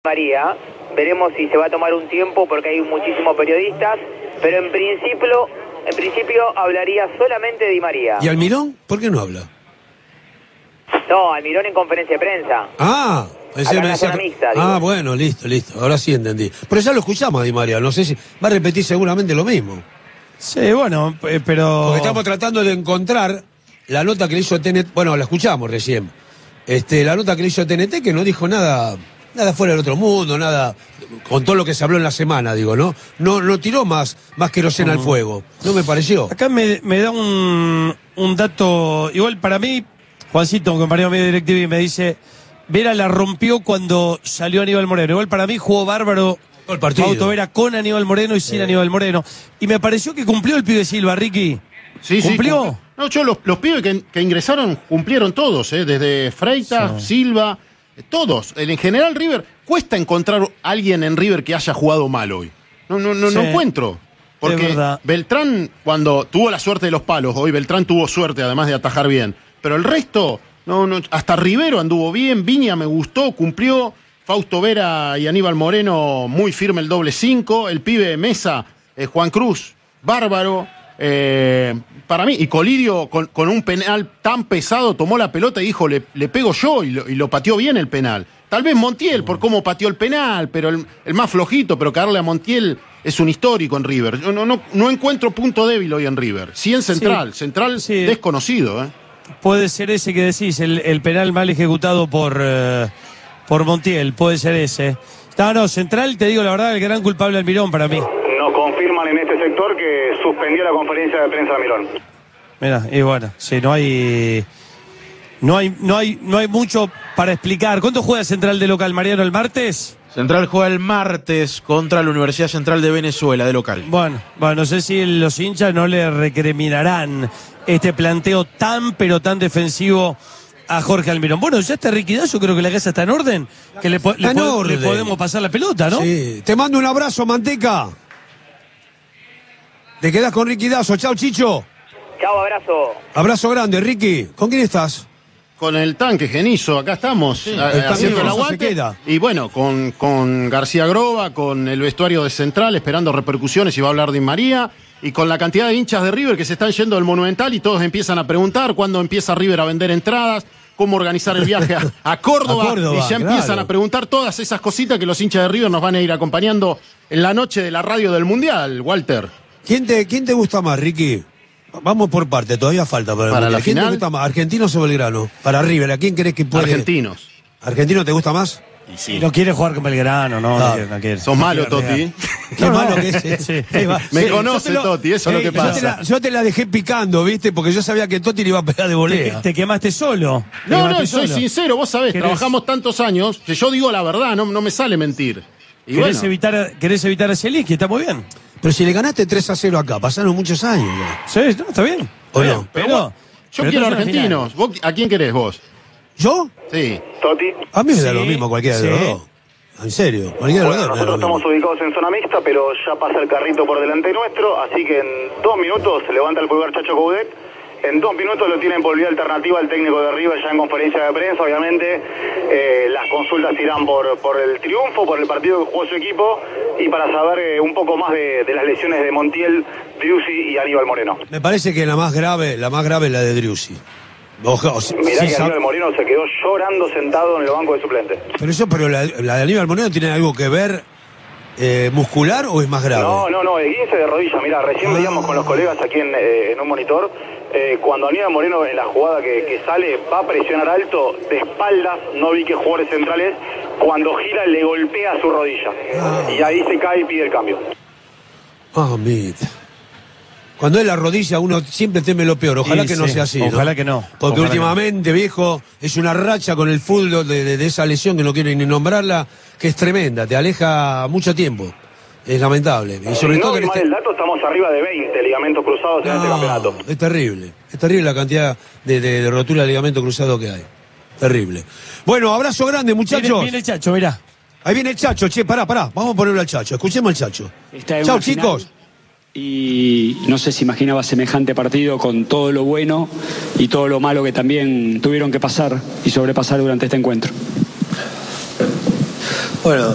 María, veremos si se va a tomar un tiempo porque hay muchísimos periodistas, pero en principio hablaría solamente Di María. ¿Y Almirón? ¿Por qué no habla? No, Almirón en conferencia de prensa. Ah, acá en la zona mixta, digo. bueno, listo, ahora sí entendí. Pero ya lo escuchamos a Di María, no sé si va a repetir seguramente lo mismo. Sí, bueno, pero... Porque estamos tratando de encontrar la nota que le hizo TNT, bueno, la escuchamos recién. La nota que le hizo TNT que no dijo nada fuera del otro mundo, nada, con todo lo que se habló en la semana, digo, ¿no? No tiró más querosena al fuego, no me pareció. Acá me da un dato, igual para mí, Juancito, un compañero medio directivo, y me dice, Vera la rompió cuando salió Aníbal Moreno. Igual para mí jugó bárbaro el partido. Fausto Vera con Aníbal Moreno y sin Aníbal Moreno. Y me pareció que cumplió el pibe Silva, Ricky. Sí, ¿Cumplió? Sí. No, los pibes que ingresaron cumplieron todos, desde Freitas, sí. Silva, todos. En general, River, cuesta encontrar a alguien en River que haya jugado mal hoy. No encuentro. Porque Beltrán, cuando tuvo la suerte de los palos, hoy Beltrán tuvo suerte además de atajar bien. Pero el resto, hasta Rivero anduvo bien, Viña me gustó, cumplió. Fausto Vera y Aníbal Moreno, muy firme el doble 5. El pibe Mesa, Juan Cruz, bárbaro. Para mí, y Colidio con un penal tan pesado tomó la pelota y dijo, le pego yo, y lo pateó bien el penal. Tal vez Montiel por cómo pateó el penal, pero el más flojito, pero caerle a Montiel es un histórico en River. Yo no encuentro punto débil hoy en River. Sí en Central, sí. Central sí. Desconocido. Puede ser ese que decís, el penal mal ejecutado por Montiel, puede ser ese. No, Central, te digo la verdad, el gran culpable Almirón para mí. Nos confirman en este sector que suspendió la conferencia de prensa de Almirón. Mira, y bueno, sí, no hay mucho para explicar. ¿Cuánto juega Central de local, Mariano, el martes? Central juega el martes contra la Universidad Central de Venezuela, de local. Bueno, no sé si los hinchas no le recriminarán este planteo pero tan defensivo a Jorge Almirón. Bueno, ya está Ricky Dazo, creo que la casa está en orden. Que le podemos pasar la pelota, ¿no? Sí, te mando un abrazo, Manteca. Te quedás con Ricky Dazo. Chao, Chicho. Chao, abrazo. Abrazo grande, Ricky. ¿Con quién estás? Con el tanque Genizo, acá estamos, sí, haciendo el aguante. Y bueno, con García Groba, con el vestuario de Central, esperando repercusiones, y va a hablar Di María, y con la cantidad de hinchas de River que se están yendo del Monumental y todos empiezan a preguntar cuándo empieza River a vender entradas, cómo organizar el viaje a Córdoba, y ya empiezan a preguntar todas esas cositas que los hinchas de River nos van a ir acompañando en la noche de la radio del Mundial, Walter. ¿Quién te gusta más, Ricky? Vamos por parte, todavía falta para la final. ¿Quién te gusta más, Argentinos o Belgrano? Para River, ¿a quién crees que puede? Argentinos. ¿Argentino te gusta más? Y sí. No quiere jugar con Belgrano, no quiere. Sos malo, Totti. Qué malo que es. Sí. Me conoce, Totti, eso es lo que pasa. Yo te la dejé picando, ¿viste? Porque yo sabía que Totti le iba a pegar de volea. Te quemaste solo. Soy sincero, vos sabés, trabajamos tantos años que yo digo la verdad, no me sale mentir. Y querés evitar a Zielinski, está muy bien. Pero si le ganaste 3-0 acá, pasaron muchos años. Sí, está bien. ¿O no? Pero yo quiero argentinos. ¿A quién querés vos? ¿Yo? Sí. Toti. A mí me da lo mismo cualquiera de los dos. En serio, cualquiera de los dos. Nosotros estamos ubicados en zona mixta, pero ya pasa el carrito por delante nuestro, así que en 2 minutos se levanta el pulgar Chacho Coudet. En 2 minutos lo tienen por vía alternativa el técnico de River ya en conferencia de prensa. Obviamente las consultas irán por el triunfo, por el partido que jugó su equipo y para saber un poco más de las lesiones de Montiel, Driussi y Aníbal Moreno. Me parece que la más grave es la de Driussi. Mirá que Aníbal Moreno se quedó llorando sentado en el banco de suplentes. Pero la de Aníbal Moreno tiene algo que ver muscular o es más grave. No, el 15 de rodilla. Mirá, recién veíamos con los colegas aquí en un monitor. Cuando Aníbal Moreno en la jugada que sale va a presionar alto de espaldas, no vi que jugadores centrales, cuando gira le golpea su rodilla y ahí se cae y pide el cambio. Mira. Cuando es la rodilla uno siempre teme lo peor, ojalá que no sea así. Ojalá que no. Porque últimamente, viejo, es una racha con el fútbol de esa lesión que no quiero ni nombrarla, que es tremenda, te aleja mucho tiempo. Es lamentable. Y sobre todo mal el dato, estamos arriba de 20 ligamentos cruzados en este campeonato. Es terrible la cantidad de rotura de ligamento cruzado que hay. Terrible. Bueno, abrazo grande, muchachos. Viene el Chacho, mirá. Ahí viene el Chacho, pará. Vamos a ponerlo al Chacho. Escuchemos al Chacho. Chao, chicos. Y no sé si imaginaba semejante partido con todo lo bueno y todo lo malo que también tuvieron que pasar y sobrepasar durante este encuentro. Bueno,